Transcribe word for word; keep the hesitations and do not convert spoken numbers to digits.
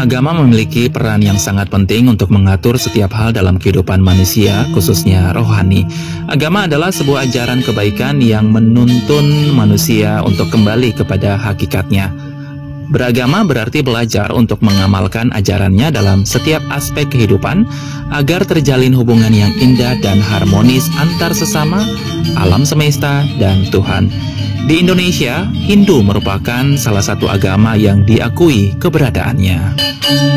agama memiliki peran yang sangat penting untuk mengatur setiap hal dalam kehidupan manusia, khususnya rohani. Agama adalah sebuah ajaran kebaikan yang menuntun manusia untuk kembali kepada hakikatnya. Beragama berarti belajar untuk mengamalkan ajarannya dalam setiap aspek kehidupan agar terjalin hubungan yang indah dan harmonis antar sesama, alam semesta, dan Tuhan. Di Indonesia, Hindu merupakan salah satu agama yang diakui keberadaannya.